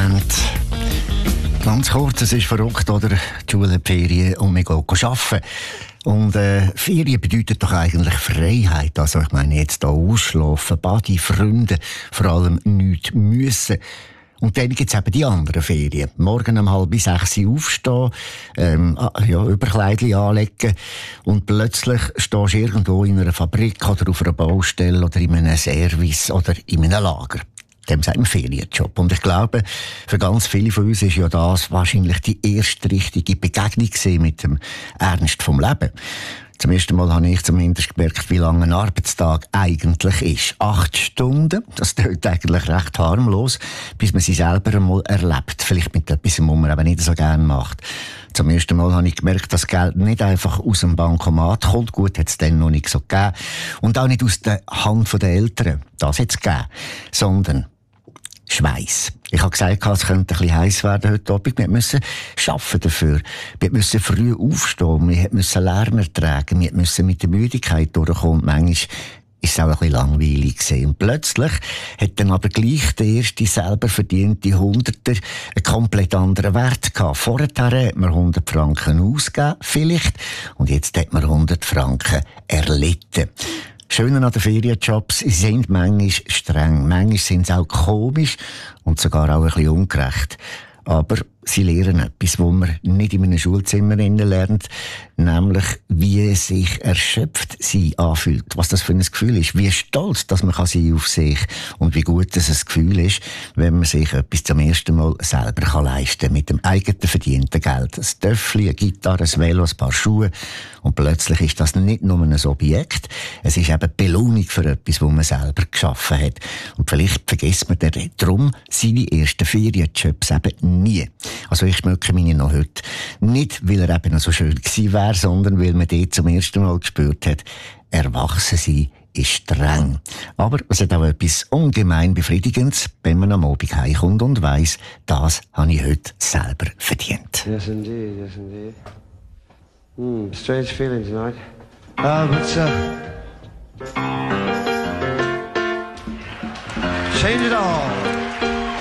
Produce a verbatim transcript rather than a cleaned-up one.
Moment. Ganz kurz, es ist verrückt, oder? Die Schule, die Ferien und wir gehen arbeiten. Und äh, Ferien bedeutet doch eigentlich Freiheit. Also ich meine jetzt hier ausschlafen, Badi, Freunde, vor allem nichts müssen. Und dann gibt es eben die anderen Ferien. Morgen um halb sechs aufstehen, ähm, ja, Überkleidchen anlegen und plötzlich stehst du irgendwo in einer Fabrik oder auf einer Baustelle oder in einem Service oder in einem Lager. Dem sagt man Ferienjob. Und ich glaube, für ganz viele von uns ist ja das wahrscheinlich die erste richtige Begegnung mit dem Ernst vom Leben. Zum ersten Mal habe ich zumindest gemerkt, wie lang ein Arbeitstag eigentlich ist. Acht Stunden, das klingt eigentlich recht harmlos, bis man sie selber einmal erlebt. Vielleicht mit etwas, was man eben nicht so gerne macht. Zum ersten Mal habe ich gemerkt, dass Geld nicht einfach aus dem Bankomat kommt. Gut, hat es dann noch nicht so gegeben. Und auch nicht aus der Hand der Eltern. Das hat es gegeben. Sondern Schweiß. Ich habe gesagt, es könnte ein bisschen heiß werden heute Abend. Wir mussten arbeiten dafür. Wir mussten früh aufstehen. Wir mussten Lärm ertragen. Wir mussten mit der Müdigkeit durchkommen. Und manchmal ist es auch ein bisschen langweilig gewesen. Und plötzlich hat dann aber gleich der erste selber verdiente Hunderter einen komplett anderen Wert gehabt. Vorher hat man hundert Franken ausgegeben, vielleicht. Und jetzt hat man hundert Franken erlitten. Schön an den Ferienjobs, sie sind manchmal streng, manchmal sind sie auch komisch und sogar auch ein bisschen ungerecht. Aber sie lernen etwas, was man nicht in einem Schulzimmer lernt, nämlich wie sich erschöpft sie anfühlt, was das für ein Gefühl ist, wie stolz dass man sein auf sich und wie gut das ein Gefühl ist, wenn man sich etwas zum ersten Mal selber kann leisten kann, mit dem eigenen verdienten Geld. Ein Töffli, eine Gitarre, ein Velo, ein paar Schuhe und plötzlich ist das nicht nur ein Objekt, es ist eben Belohnung für etwas, was man selber geschaffen hat. Und vielleicht vergisst man darum seine ersten Ferienjobs eben nie. Also ich schmecke meine noch heute. Nicht, weil er eben noch so schön gewesen wäre, sondern weil man dort zum ersten Mal gespürt hat, erwachsen sein ist streng. Aber es hat auch etwas ungemein Befriedigendes, wenn man am Abend heimkommt und weiss, das habe ich heute selber verdient. Yes, indeed, yes, indeed. Hmm, strange feeling tonight. Uh, but, uh... change it all.